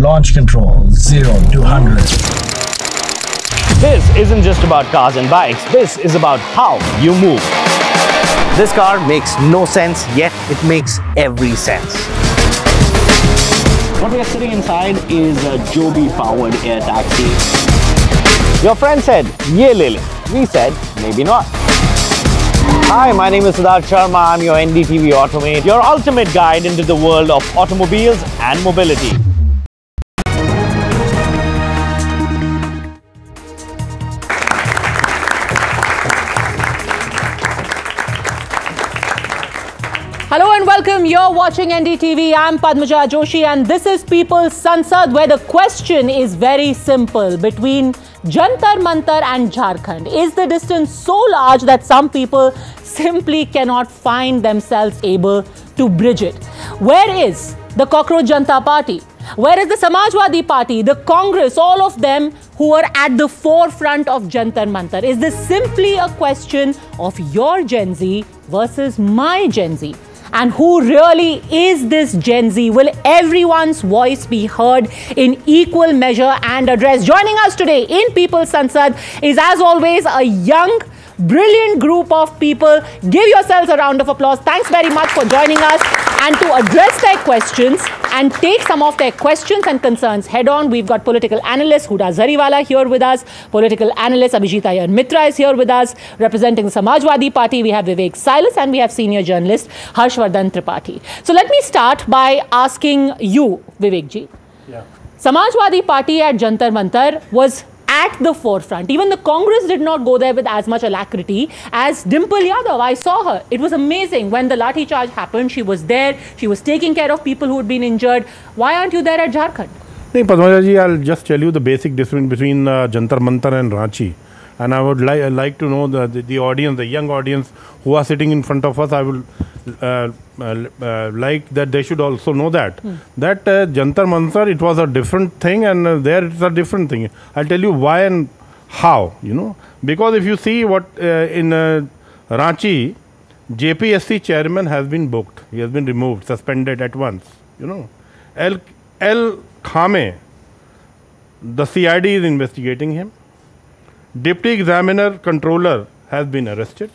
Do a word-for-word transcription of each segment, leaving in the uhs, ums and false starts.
Launch control, zero to one hundred. This isn't just about cars and bikes, this is about how you move. This car makes no sense, yet it makes every sense. What we are sitting inside is a Joby-powered air taxi. Your friend said, "Ye le le." We said, maybe not. Hi, my name is Siddharth Sharma. I'm your N D T V Automate, your ultimate guide into the world of automobiles and mobility. Hello and welcome. You're watching N D T V. I'm Padmaja Joshi and this is People's Sansad, where the question is very simple. Between Jantar Mantar and Jharkhand, is the distance so large that some people simply cannot find themselves able to bridge it? Where is the Cockroach Janta Party? Where is the Samajwadi Party, the Congress, all of them who are at the forefront of Jantar Mantar? Is this simply a question of your Gen Z versus my Gen Z? And who really is this Gen Z? Will everyone's voice be heard in equal measure and addressed? Joining us today in People's Sansad is, as always, a young, brilliant group of people. Give yourselves a round of applause. Thanks very much for joining us. And to address their questions and take some of their questions and concerns head on, we've got political analyst Huda Zariwala here with us. Political analyst Abhijit Iyer Mitra is here with us. Representing the Samajwadi Party, we have Vivek Silas and we have senior journalist Harshvardhan Tripathi. So let me start by asking you, Vivek ji. Yeah. Samajwadi Party at Jantar Mantar was at the forefront. Even the Congress did not go there with as much alacrity as Dimple Yadav. I saw her. It was amazing. When the lathi charge happened, she was there. She was taking care of people who had been injured. Why aren't you there at Jharkhand? No, Padmaja ji, I'll just tell you the basic difference between uh, Jantar Mantar and Ranchi. And I would li like to know the, the, the audience, the young audience who are sitting in front of us, I will uh, uh, uh, like that they should also know that. Hmm. That uh, Jantar Mantar, it was a different thing and uh, there it's a different thing. I'll tell you why and how, you know. Because if you see what uh, in uh, Ranchi, J P S C chairman has been booked. He has been removed, suspended at once, you know. L. L. Khame, the C I D is investigating him. Deputy Examiner Controller has been arrested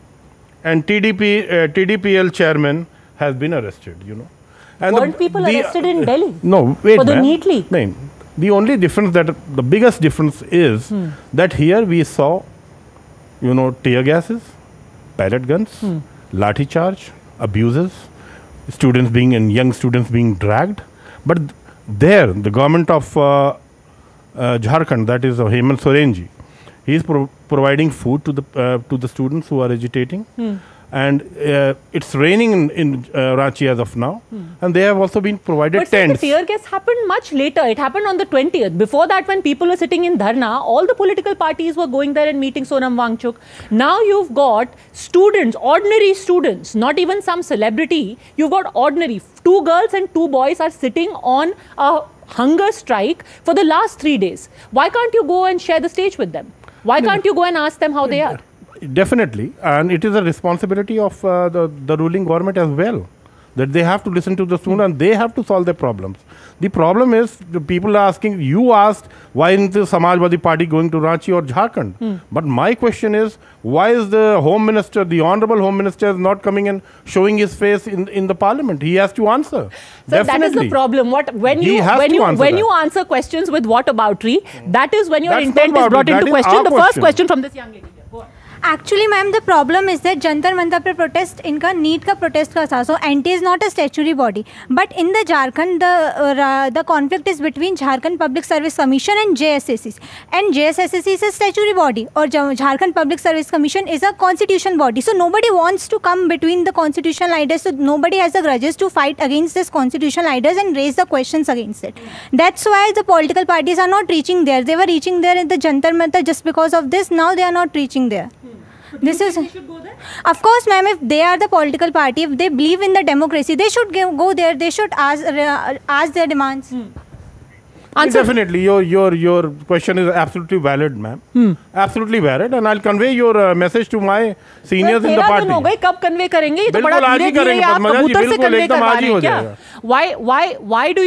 and T D P, uh, T D P L chairman has been arrested, you know. And Weren't the, people the, arrested in Delhi? No, wait, for the NEET leak? No, the only difference, that the biggest difference is hmm. that here we saw, you know, tear gases, pellet guns, hmm. lathi charge, abuses, students being and young students being dragged. But there, the government of uh, uh, Jharkhand, that is uh, Hemant Soren ji, he is pro providing food to the uh, to the students who are agitating, hmm. and uh, it's raining in, in uh, Ranchi as of now, hmm. and they have also been provided but tents. But the tear gas happened much later. It happened on the twentieth. Before that, when people were sitting in dharna, all the political parties were going there and meeting Sonam Wangchuk. Now you've got students, ordinary students, not even some celebrity. You've got ordinary. Two girls and two boys are sitting on a hunger strike for the last three days. Why can't you go and share the stage with them? Why can't you go and ask them how they are? Definitely. And it is a responsibility of uh, the, the ruling government as well, that they have to listen to the students and they have to solve their problems. The problem is, the people are asking, you asked, why isn't the Samajwadi Party going to Ranchi or Jharkhand? Hmm. But my question is, why is the Home Minister, the Honorable Home Minister, not coming and showing his face in, in the Parliament? He has to answer. So that is the problem. What when you when you when that. you answer questions with whataboutery, hmm. that is when your That's intent is brought into question. The question. first question from this young lady. Go on. Actually, ma'am, the problem is that Jantar Mantar pe protest, inka NEET ka protest ka tha. So N T is not a statutory body. But in the Jharkhand, the uh, the conflict is between Jharkhand Public Service Commission and J S S C. And J S S C is a statutory body, or Jharkhand Public Service Commission is a constitution body. So nobody wants to come between the constitutional leaders. So nobody has the grudges to fight against this constitutional leaders and raise the questions against it. That's why the political parties are not reaching there. They were reaching there in the Jantar Mantar just because of this. Now they are not reaching there. This is, of course, ma'am, if they are the political party, if they believe in the democracy, they should go there. They should ask uh, ask their demands. Hmm. Definitely, your your your question is absolutely valid, ma'am. Hmm. Absolutely valid, and I'll convey your uh, message to my seniors in the party. हो गए, कब convey करेंगे? ये तो बड़ा धीरे-धीरे आप कबूतर से convey करवा रहे हैं क्या? Why why why do you